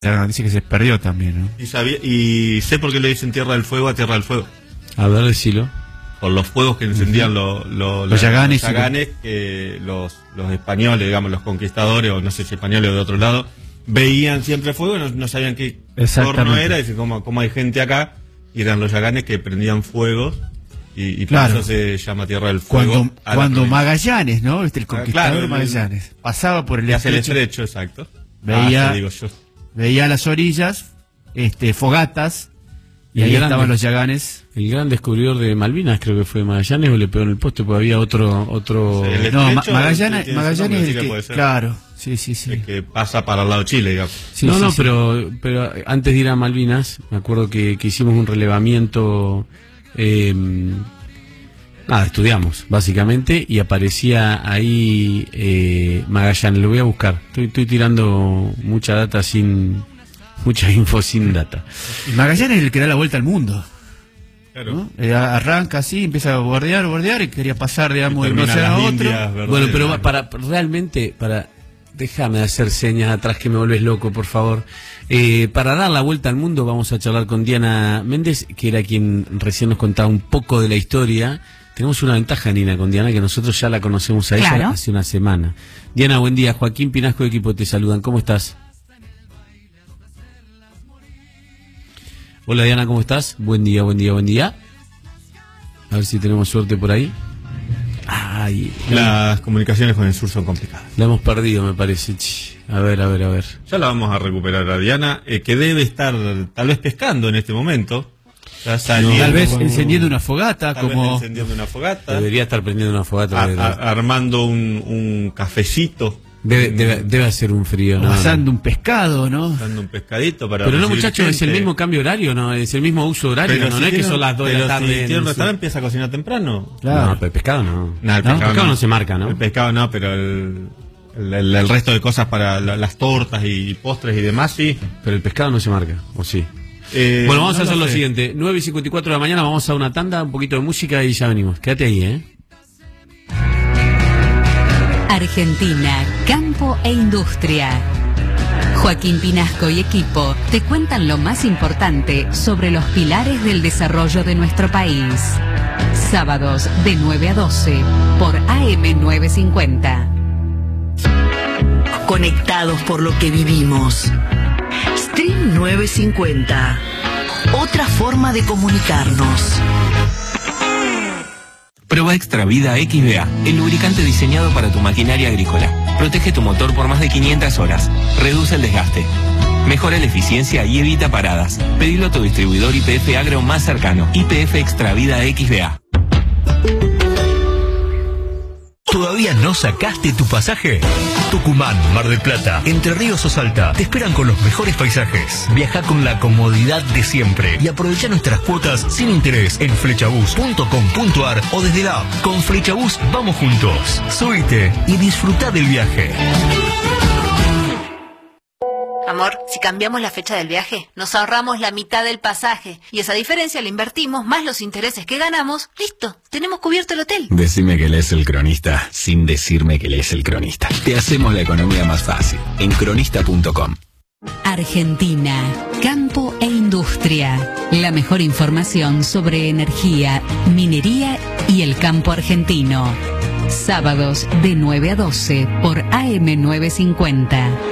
Dice que se perdió también, ¿no? Y sé por qué le dicen Tierra del Fuego a Tierra del Fuego. A ver, decilo. Por los fuegos que encendían los yaganes, que los españoles, digamos, los conquistadores, o no sé si españoles o de otro lado, veían siempre fuego y no sabían qué horno era, y dicen, ¿cómo hay gente acá? Y eran los yaganes que prendían fuegos, y claro, por eso se llama Tierra del Fuego. Cuando Magallanes, ¿no? El conquistador Magallanes pasaba por el estrecho, exacto. Veía las orillas, fogatas, y ahí estaban los yaganes. El gran descubridor de Malvinas creo que fue Magallanes, o le pegó en el poste, porque había otro... Sí, no, Magallanes es el que... Claro, sí. El que pasa para el lado de Chile, digamos. Sí, pero antes de ir a Malvinas, me acuerdo que hicimos un relevamiento... estudiamos, básicamente, y aparecía ahí Magallanes. Lo voy a buscar. Estoy tirando mucha data mucha info sin data. Y Magallanes es el que da la vuelta al mundo. Claro. ¿No? Arranca así, empieza a bordear y quería pasar, digamos, de un océano a otro. Bueno, pero realmente, déjame hacer señas atrás que me vuelves loco, por favor. Para dar la vuelta al mundo vamos a charlar con Diana Méndez, que era quien recién nos contaba un poco de la historia. Tenemos una ventaja, Nina, con Diana, que nosotros ya la conocemos a ella hace una semana. Diana, buen día. Joaquín Pinasco de Equipo te saludan. ¿Cómo estás? Hola, Diana, ¿cómo estás? Buen día. A ver si tenemos suerte por ahí. Las comunicaciones con el sur son complicadas. La hemos perdido, me parece. A ver. Ya la vamos a recuperar a Diana, que debe estar tal vez pescando en este momento. Tal vez encendiendo una fogata. Debería estar prendiendo una fogata. Armando un cafecito. Debe hacer un frío, ¿no? Asando un pescado, ¿no? Asando un pescadito para... Pero no, muchachos, es el mismo cambio horario, ¿no? Es el mismo uso horario, pero ¿no? No es que son las 2 de la tarde. Si tiene un restaurante, empieza a cocinar temprano. Claro. No, pero el pescado no. El pescado no se marca, ¿no? El pescado no, pero el resto de cosas para las tortas y postres y demás, sí. Pero el pescado no se marca, ¿o sí? Bueno, vamos a hacer lo siguiente. 9:54 de la mañana, vamos a una tanda, un poquito de música y ya venimos. Quédate ahí, ¿eh? Argentina, campo e industria. Joaquín Pinasco y equipo te cuentan lo más importante sobre los pilares del desarrollo de nuestro país. Sábados de 9 a 12 por AM950. Conectados por lo que vivimos. Stream 950. Otra forma de comunicarnos. Prueba Extravida XVA, el lubricante diseñado para tu maquinaria agrícola. Protege tu motor por más de 500 horas. Reduce el desgaste. Mejora la eficiencia y evita paradas. Pedilo a tu distribuidor YPF Agro más cercano. YPF Extravida XVA. ¿Todavía no sacaste tu pasaje? Tucumán, Mar del Plata, Entre Ríos o Salta te esperan con los mejores paisajes. Viaja con la comodidad de siempre y aprovecha nuestras cuotas sin interés en flechabus.com.ar o desde la app. Con Flechabus vamos juntos. Subite y disfruta del viaje. Amor, si cambiamos la fecha del viaje, nos ahorramos la mitad del pasaje. Y esa diferencia la invertimos, más los intereses que ganamos. ¡Listo! Tenemos cubierto el hotel. Decime que lees El Cronista, sin decirme que lees El Cronista. Te hacemos la economía más fácil, en cronista.com. Argentina, campo e industria. La mejor información sobre energía, minería y el campo argentino. Sábados de 9 a 12 por AM950.